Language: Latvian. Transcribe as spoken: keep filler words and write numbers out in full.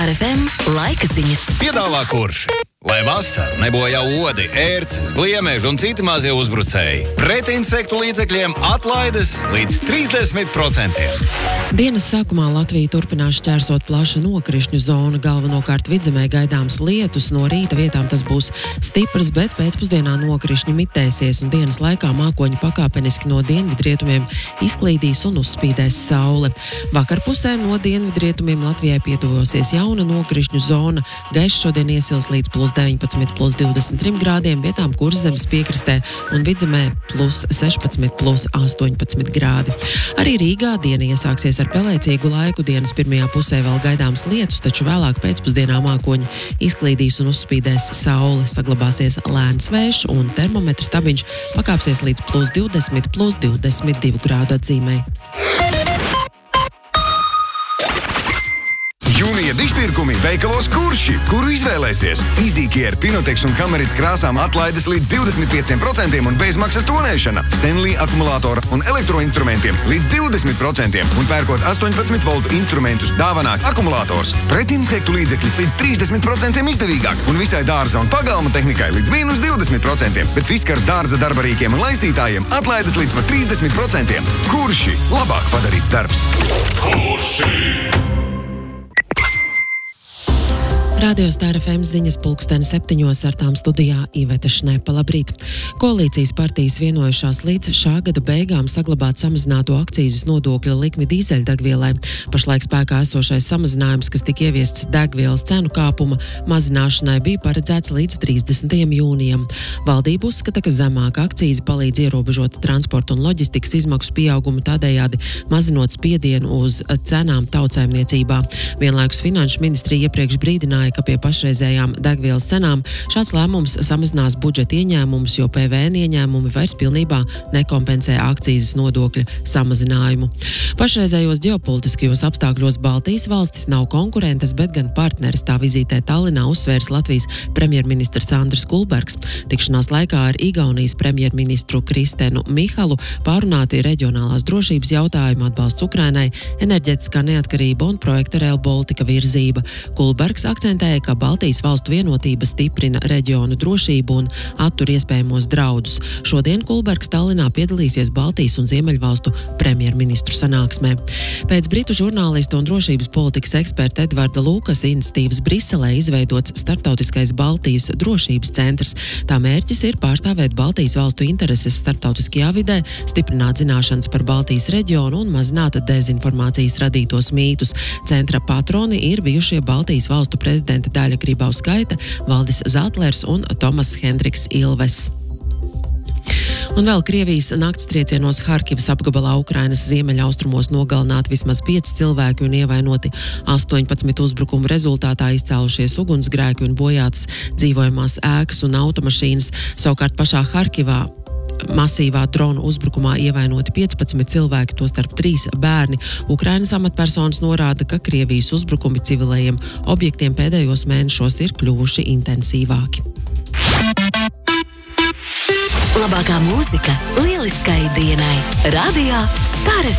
Ar F M laika ziņas. Piedāvā kurš? Lai vasara nebojā odi, ērces, gliemeži un citi mazie uzbrucēji. Pret insektu līdzekļiem atlaides līdz trīsdesmit procentiem. Dienas sākumā Latvija turpinās šķērsot plaša nokrišņu zona, galvenokārt vidzemē gaidāms lietus, no rīta vietām tas būs stiprs, bet pēcpusdienā nokrišņi mitēsies un dienas laikā mākoņi pakāpeniski no dienvidrietumiem izklīdīs un uzspīdēs saule. Vakarpusē no dienvidrietumiem Latvijai pietuvosies jauna nokrišņu zona, gaiss šodien iesils līdz plus deviņpadsmit, plus divdesmit trim grādiem, vietām Kurzemes piekrastē un vidzemē plus sešpadsmit, plus astoņpadsmit grādi. Arī Rīgā diena iesāksies ar pelēcīgu laiku, dienas pirmajā pusē vēl gaidāms lietus, taču vēlāk pēcpusdienā mākoņi izklīdīs un uzspīdēs saule, saglabāsies lēns vējš un termometra stabiņš pakāpsies līdz plus divdesmit, plus divdesmit divu grādu atzīmē. Jūnija dišpirkumi veikalos Kurši, kuru izvēlēsies. Izīkier, Pinoteks un Kamerit krāsām atlaides līdz divdesmit pieciem procentiem un bezmaksas tonēšana. Stanley akumulātora un elektroinstrumentiem līdz divdesmit procentiem un pērkot astoņpadsmit voltu instrumentus dāvanā akumulātors. Pret insektu līdzekļi līdz trīsdesmit procentiem izdevīgāk un visai dārza un pagalma tehnikai līdz mīnus divdesmit procentiem, bet Fiskars dārza darbarīkiem un laistītājiem atlaides līdz pat trīsdesmit procentiem. Kurši labāk padarīts darbs. Kurši! Radio Star F M ziņas pulksteni septiņos ar tām studijā Iveta Šnepa. Labrīt! Koalīcijas partijas vienojušās līdz šā gada beigām saglabāt samazināto akcīzes nodokļa likmi dīzeļdegvielai. Pašlaik spēkā esošais samazinājums, kas tika ieviests degvielas cenu kāpuma mazināšanai, bija paredzēts līdz trīsdesmitajam jūnijam. Valdība uzskata, ka zemāka akcīze palīdz ierobežot transporta un loģistikas izmaksu pieaugumu, tādējādi mazinot spiedienu uz cenām tautsēmniecībā. Vienlaikus Finanšu ministrija iepriekš brīdināja, ka pie pašreizējām degvielas cenām šāds lēmums samazinās budžeta ieņēmumus, jo P V N ieņēmumi vairs pilnībā nekompensē akcīzes nodokļa samazinājumu. Pašreizējos ģeopolitiskajos apstākļos Baltijas valstis nav konkurentas, bet gan partneris. Tā vizītē Tallinā uzsvērs Latvijas premjerministrs Andris Kulbergs. Tikšanās laikā ar Igaunijas premjerministru Kristenu Mihalu pārunāti reģionālās drošības jautājumi, atbalsts Ukrainai, enerģetiskā neatkarība un projekta Rail Baltica virzība. Kulbergs akcentē, ka Baltijas valstu vienotība stiprina reģionu drošību un attur iespējamos draudus. Šodien Kulbergs Tallinā piedalīsies Baltijas un Ziemeļvalstu premjerministru sanāksmē. Pēc britu žurnālista un drošības politikas eksperta Edvarda Lūkas iniciatīvas Briselē izveidots starptautiskais Baltijas drošības centrs. Tā mērķis ir pārstāvēt Baltijas valstu intereses starptautiskajā vidē, stiprināt zināšanas par Baltijas reģionu un mazināt dezinformācijas radītos mītus. Centra patroni ir bijušie Baltijas valstu prezidenti Daļa Grybauskaite, Valdis Zatlers un Tomas Hendriks Ilves. Un vēl Krievijas naktstriecienos Harkivas apgabalā Ukrainas ziemeļaustrumos nogalināti vismaz pieci cilvēki un ievainoti astoņpadsmit uzbrukumu rezultātā izcēlušies ugunsgrēki un bojātas dzīvojamās ēkas un automašīnas. Savukārt pašā Harkivā masīvā dronu uzbrukumā ievainoti piecpadsmit cilvēki, tostarp trīs bērni. Ukrainas amatpersonas norāda, ka Krievijas uzbrukumi civilējiem objektiem pēdējos mēnešos ir kļuvuši intensīvāki. Labākā mūzika lieliskai dienai. Radio Star F M.